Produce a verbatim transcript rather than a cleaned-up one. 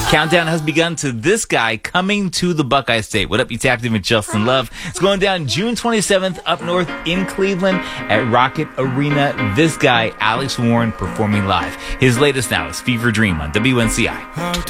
Countdown has begun to this guy coming to the Buckeye State. What up, you tapped in with Justin Love. It's going down June twenty-seventh up north in Cleveland at Rocket Arena. This guy, Alex Warren, performing live. His latest now is Fever Dream on W N C I.